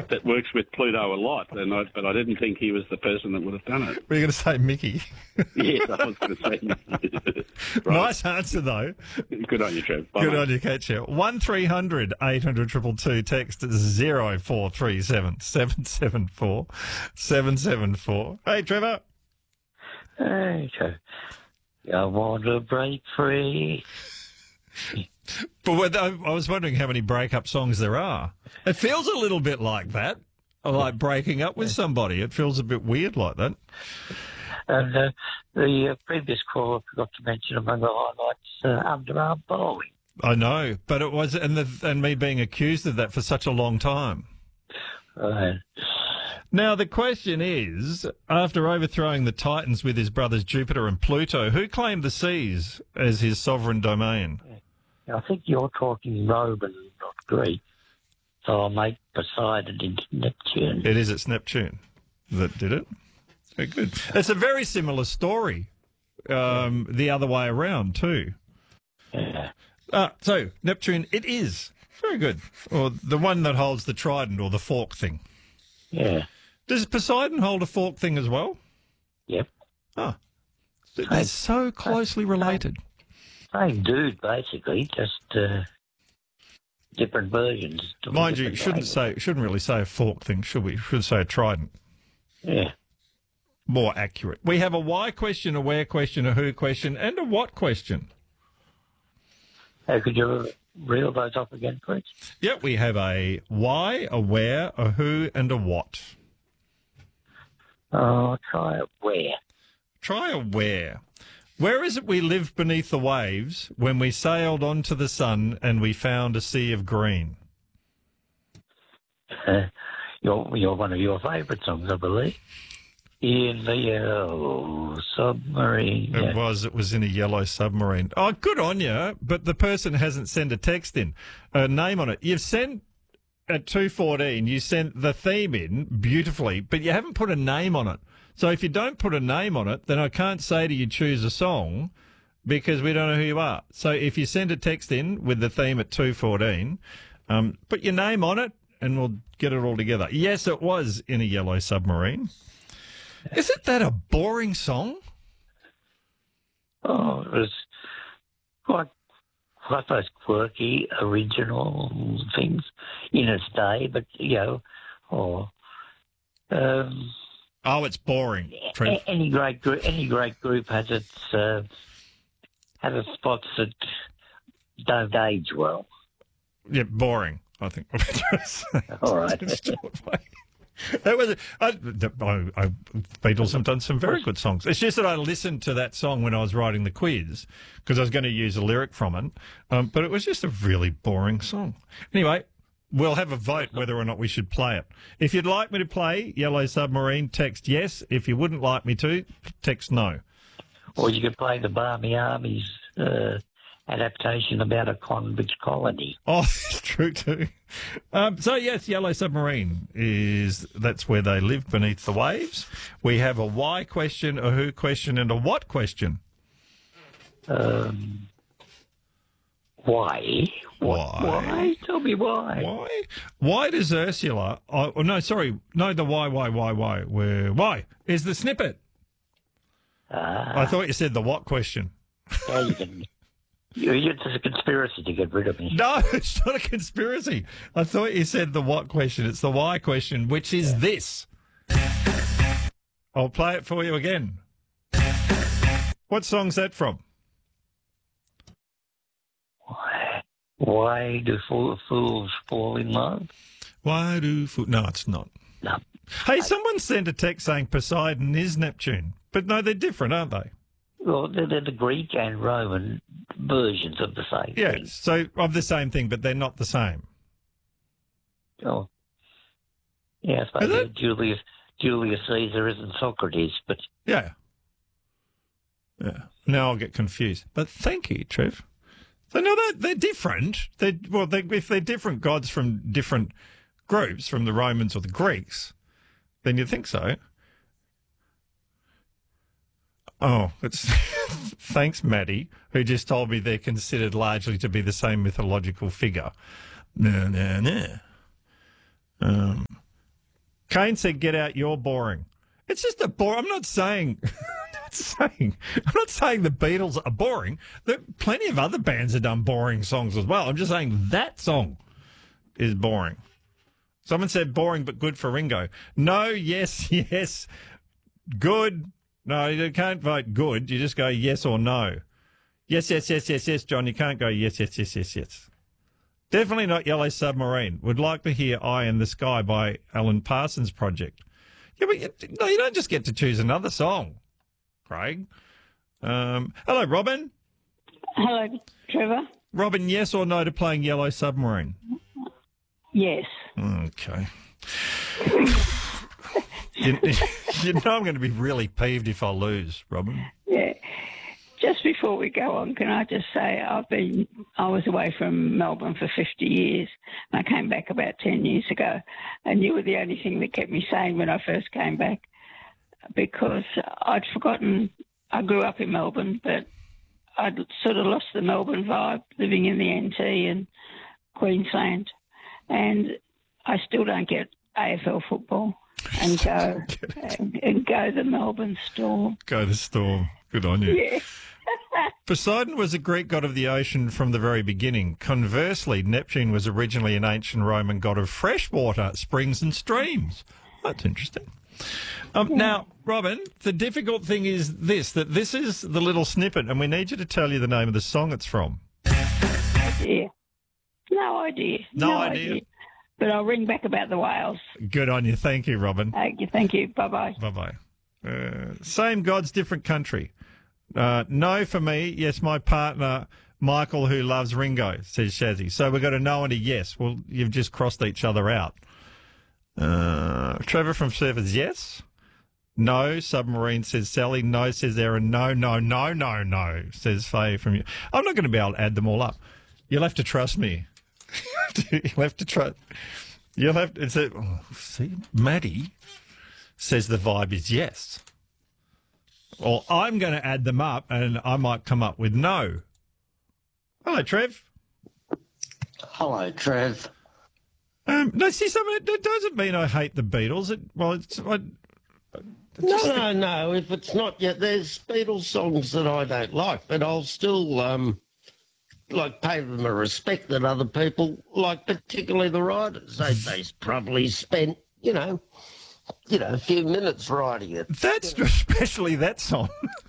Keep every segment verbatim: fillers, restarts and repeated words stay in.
that works with Pluto a lot, and I, but I didn't think he was the person that would have done it. Were you going to say Mickey? Yes, I was going to say Mickey. Right. Nice answer, though. Good on you, Trev. Bye, Good mate. on you, Catcher. one three hundred eight hundred two two two, text zero four three seven seven seven four seven seven four. Hey, Trevor. Hey, Trev. I want to break free. But when, I I was wondering how many breakup songs there are. It feels a little bit like that, like breaking up with somebody. It feels a bit weird like that. And uh, the uh, previous caller forgot to mention among the highlights uh, underarm bowling. I know, but it was, and, the, and me being accused of that for such a long time. Uh, Now, the question is, after overthrowing the Titans with his brothers Jupiter and Pluto, who claimed the seas as his sovereign domain? I think you're talking Roman, not Greek. So I'll make Poseidon into Neptune. It is, it's Neptune that did it. Very good. It's a very similar story, um, the other way around too. Yeah. Uh, so, Neptune, it is. Very good. Or the one that holds the trident or the fork thing. Yeah. Does Poseidon hold a fork thing as well? Yep. Oh. They're so closely related. Same dude, basically, just uh, different versions. Mind you, different shouldn't names. say shouldn't really say a fork thing, should we? Should say a trident. Yeah. More accurate. We have a why question, a where question, a who question, and a what question. How could you reel those off again, please? Yep, we have a why, a where, a who, and a what. Oh, try it where? Try a where. Where is it we lived beneath the waves when we sailed onto the sun and we found a sea of green? Uh, you're, you're one of your favourite songs, I believe. In the Yellow Submarine. It Yeah. was. It was in a yellow submarine. Oh, good on you. But the person hasn't sent a text in, a name on it. You've sent at two fourteen. You sent the theme in beautifully, but you haven't put a name on it. So if you don't put a name on it, then I can't say to you choose a song because we don't know who you are. So if you send a text in with the theme at two fourteen, um, put your name on it and we'll get it all together. Yes, it was in a yellow submarine. Isn't that a boring song? Oh, it was quite, quite those quirky, original things in its day, but, you know, or... Um, Oh, it's boring. A- any great group, any great group has its uh, has its spots that don't age well. Yeah, boring, I think. All right. That was I, I, I, Beatles have done some very good songs. It's just that I listened to that song when I was writing the quiz because I was going to use a lyric from it, um, but it was just a really boring song. Anyway, we'll have a vote whether or not we should play it. If you'd like me to play Yellow Submarine, text yes. If you wouldn't like me to, text no. Or you could play the Barmy Army's uh, adaptation about a convict colony. Oh, it's true too. Um, so yes, Yellow Submarine is that's where they live beneath the waves. We have a why question, a who question, and a what question. Um, why? What, Why? why? Tell me why. Why? Why does Ursula? Oh, oh, no, sorry, no. The why, why, why, why? Where? Why is the snippet? Ah, I thought you said the what question. yeah, you can. You, it's a conspiracy to get rid of me. No, it's not a conspiracy. I thought you said the what question. It's the why question, which is this. I'll play it for you again. What song's that from? Why? Why do fool, fools fall in love? Why do fo- No, it's not. No. Hey, someone sent a text saying Poseidon is Neptune. But no, they're different, aren't they? Well, they're, they're the Greek and Roman versions of the same Yes, thing. so of the same thing, but they're not the same. Oh. Yeah, I Is suppose it? Julius, Julius Caesar isn't Socrates, but Yeah. Yeah. Now I'll get confused. But thank you, Trev. So no, they're, they're different. They're, well, they, if they're different gods from different groups, from the Romans or the Greeks, then you'd think so. Oh, it's thanks, Maddie, who just told me they're considered largely to be the same mythological figure. No, no, no. Um, Kane said, "Get out, you're boring." It's just a bore. I'm not saying. I'm not saying. I'm not saying the Beatles are boring. There plenty of other bands have done boring songs as well. I'm just saying that song is boring. Someone said boring but good for Ringo. No, yes, yes, good. No, you can't vote good. You just go yes or no. Yes, yes, yes, yes, yes, John. You can't go yes, yes, yes, yes, yes. Definitely not Yellow Submarine. Would like to hear Eye in the Sky by Alan Parsons Project. Yeah, but you, no, you don't just get to choose another song, Craig. Um, hello, Robin. Hello, Trevor. Robin, yes or no to playing Yellow Submarine? Yes. Okay. you, you know I'm going to be really peeved if I lose, Robin. Yeah. Just before we go on, can I just say I've been, I was away from Melbourne for fifty years. And I came back about ten years ago, and you were the only thing that kept me sane when I first came back, because I'd forgotten, I grew up in Melbourne, but I'd sort of lost the Melbourne vibe living in the N T and Queensland. And I still don't get A F L football and go and, and go the Melbourne Storm. Go the Storm. Good on you. Yeah. Poseidon was a Greek god of the ocean from the very beginning. Conversely, Neptune was originally an ancient Roman god of fresh water, springs and streams. That's interesting. Um, yeah. Now, Robin, the difficult thing is this, that this is the little snippet, and we need you to tell you the name of the song it's from. Yeah. No idea. No, no idea. idea. But I'll ring back about the whales. Good on you. Thank you, Robin. Thank you. Thank you. Bye-bye. Bye-bye. Uh, same gods, different country. Uh, no for me. Yes, my partner, Michael, who loves Ringo, says Shazzy. So we've got a no and a yes. Well, you've just crossed each other out. Uh, Trevor from Surfers, yes. No. Submarine, says Sally. No, says Aaron. No, no, no, no, no, says Faye from you. I'm not going to be able to add them all up. You'll have to trust me. You'll have to trust. You'll have to. It's a, oh, see, Maddie says the vibe is yes. Well, I'm going to add them up, and I might come up with no. Hello, Trev. Hello, Trev. Um, no, see, something. It doesn't mean I hate the Beatles. It, well, it's. I, it's no, just, no, no. If it's not yet, there's Beatles songs that I don't like, but I'll still um, like pay them a respect that other people like, particularly the writers. They they probably spent, you know. You know, a few minutes writing it. That's especially that song.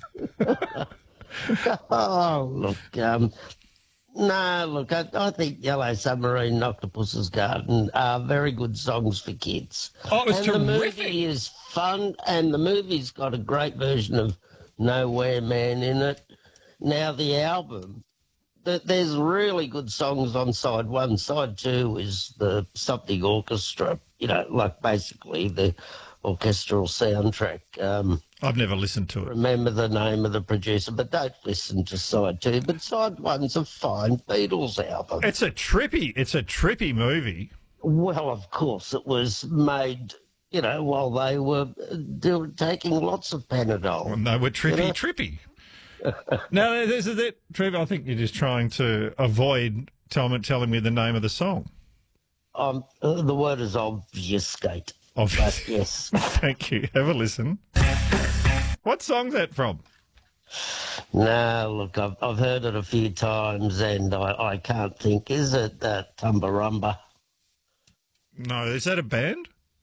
Oh, look, um, no, look, I, I think Yellow Submarine and Octopus's Garden are very good songs for kids. Oh, it's and terrific. The movie is fun, and the movie's got a great version of Nowhere Man in it. Now, the album, th- there's really good songs on side one. Side two is the Something Orchestra. You know, like basically the orchestral soundtrack. Um, I've never listened to it. Remember the name of the producer, but don't listen to side two. But side one's a fine Beatles album. It's a trippy, it's a trippy movie. Well, of course, it was made, you know, while they were uh, taking lots of Panadol. Well, they were trippy, you know? trippy. Now, this is it, Trevor. I think you're just trying to avoid telling, telling me the name of the song. Um, uh, the word is obfuscate. Obvious. But yes. Thank you. Have a listen. What song's that from? No, look, I've, I've heard it a few times and I, I can't think. Is it uh, Tumbarumba? No, is that a band?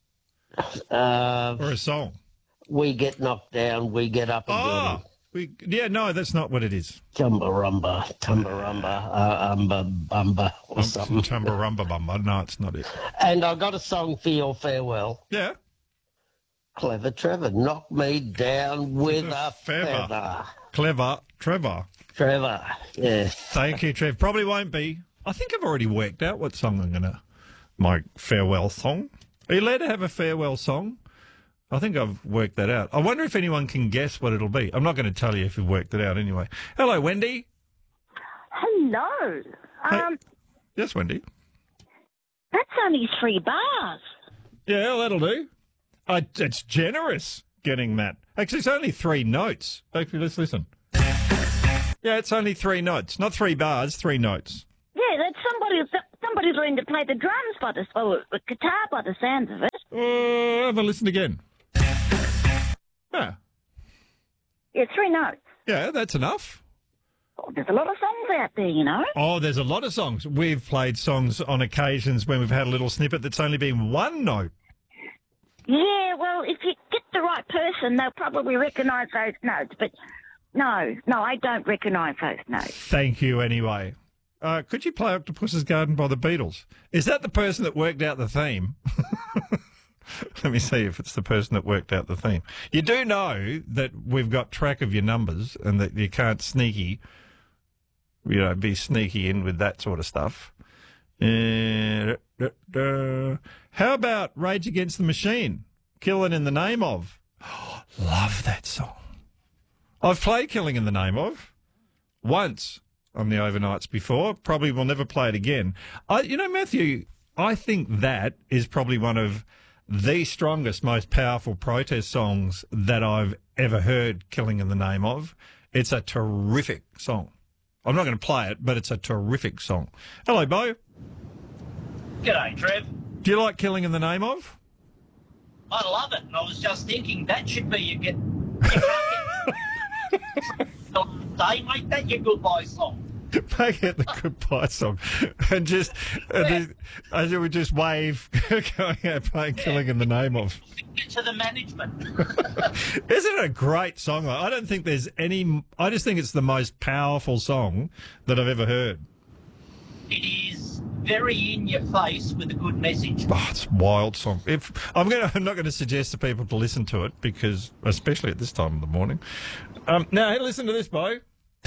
Uh, or a song? We Get Knocked Down, We Get Up Again. Oh, we, yeah, no, that's not what it is. Tumbarumba, Tumbarumba, uh, Umba Bumba or something. Tumbarumba Bumba. No, it's not it. And I got a song for your farewell. Yeah. Clever Trevor, knock me down with a, a feather. feather. Clever Trevor. Trevor, yeah. Thank you, Trev. Probably won't be. I think I've already worked out what song I'm going to, my farewell song. Are you allowed to have a farewell song? I think I've worked that out. I wonder if anyone can guess what it'll be. I'm not going to tell you if you've worked it out anyway. Hello, Wendy. Hello. Um, hey. Yes, Wendy. That's only three bars. Yeah, well, that'll do. I, it's generous getting that. Actually, it's only three notes. Actually, let's listen. Yeah, it's only three notes. Not three bars, three notes. Yeah, that's somebody. Somebody's learned to play the drums by the or the guitar by the sounds of it. Uh, have a listen again. Yeah. Yeah, three notes. Yeah, that's enough. Oh, there's a lot of songs out there, you know. Oh, there's a lot of songs. We've played songs on occasions when we've had a little snippet that's only been one note. Yeah, well, if you get the right person, they'll probably recognise those notes. But no, no, I don't recognise those notes. Thank you anyway. Uh, could you play Octopus's Garden by the Beatles? Is that the person that worked out the theme? Let me see if it's the person that worked out the theme. You do know that we've got track of your numbers and that you can't sneaky, you know, be sneaky in with that sort of stuff. Uh, da, da. How about Rage Against the Machine? Killing in the Name of. Oh, love that song. I've played Killing in the Name of once on the overnights before. Probably will never play it again. I, you know, Matthew, I think that is probably one of the strongest, most powerful protest songs that I've ever heard, Killing in the Name of. It's a terrific song. I'm not going to play it, but it's a terrific song. Hello, Bo. G'day, Trev. Do you like Killing in the Name of? I love it, and I was just thinking that should be your get. You can't get day, mate. That's your goodbye song. Make it the goodbye song, and just and then, as you would just wave, going out playing yeah. Killing in the Name of. To the management. Isn't it a great song? I don't think there's any. I just think it's the most powerful song that I've ever heard. It is very in your face with a good message. Oh, it's a wild song. If I'm going, I'm not going to suggest to people to listen to it because, especially at this time of the morning. Um, now, hey, listen to this, Bo.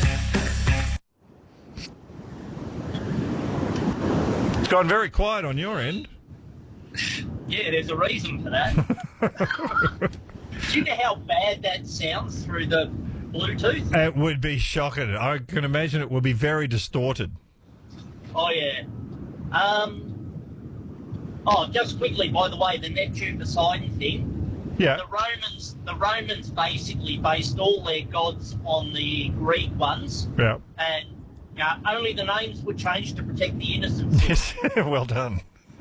It's gone very quiet on your end. Yeah, there's a reason for that. Do you know how bad that sounds through the Bluetooth? It would be shocking. I can imagine it would be very distorted. Oh, yeah. Um. Oh, just quickly, by the way, the Neptune Poseidon thing. Yeah. The Romans, the Romans basically based all their gods on the Greek ones. Yeah. And uh, only the names were changed to protect the innocents. Yes, well done.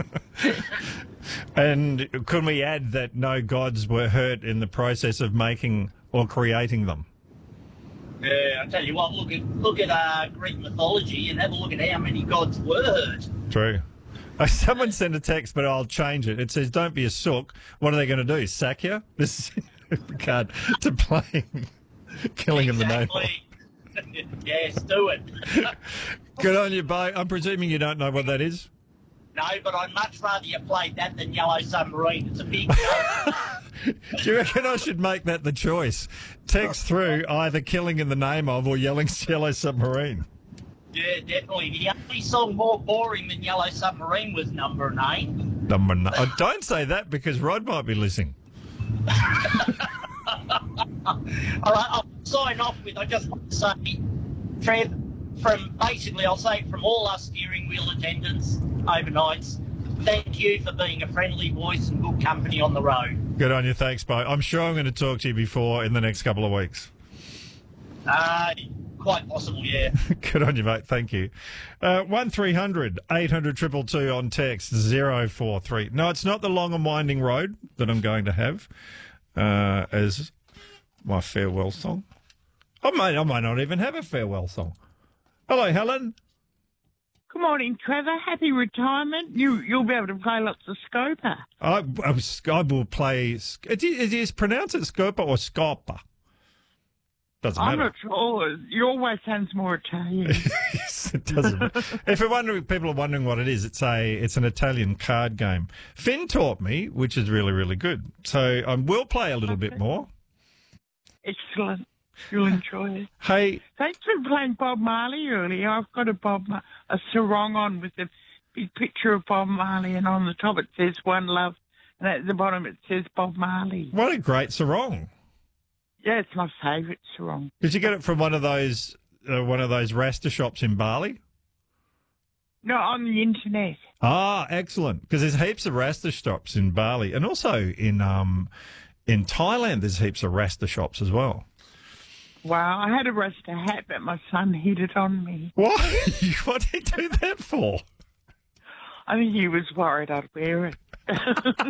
And could we add that no gods were hurt in the process of making or creating them? Yeah, I tell you what, look at look at uh, Greek mythology and have a look at how many gods were hurt. True. Uh, someone sent a text, but I'll change it. It says, "Don't be a sook." What are they going to do? Sack you? This is in regard to playing Killing in the Name of. Yes, do it. Good on you, Bo. I'm presuming you don't know what that is. No, but I'd much rather you played that than Yellow Submarine. It's a big Do you reckon I should make that the choice? Text through either Killing in the Name of or Yelling Yellow Submarine. Yeah, definitely. The only song more boring than Yellow Submarine was Number Nine. Number nine. Oh, don't say that because Rod might be listening. All right, I'll sign off with, I just want to say, Trev, from basically, I'll say from all us steering wheel attendants overnights, thank you for being a friendly voice and good company on the road. Good on you. Thanks, Bo. I'm sure I'm going to talk to you before in the next couple of weeks. Uh, quite possible, yeah. Good on you, mate. Thank you. Uh, one three hundred eight hundred two two two on text zero four three. No, it's not the long and winding road that I'm going to have uh, as my farewell song. I might, I might not even have a farewell song. Hello, Helen. Good morning, Trevor. Happy retirement. You, you'll be able to play lots of Scopa. I, I, I will play. Is it, is it pronounced it Scopa or Scopa? Doesn't I'm matter. not sure. You always sounds more Italian. Yes, it doesn't. If you're wondering, people are wondering what it is. It's a it's an Italian card game. Finn taught me, which is really really good. So I will play a little Okay. bit more. Excellent. You'll enjoy it. Hey, Thanks for playing Bob Marley earlier. I've got a Bob Mar- a sarong on with a big picture of Bob Marley, and on the top it says "One Love," and at the bottom it says Bob Marley. what a great sarong! Yeah, it's my favourite sarong. Did you get it from one of those uh, one of those Rasta shops in Bali? No, on the internet. Ah, excellent. Because there's heaps of Rasta shops in Bali, and also in um in Thailand. There's heaps of Rasta shops as well. Wow, I had a Rasta hat, but my son hid it on me. What? What did he do that for? I think he was worried I'd wear it.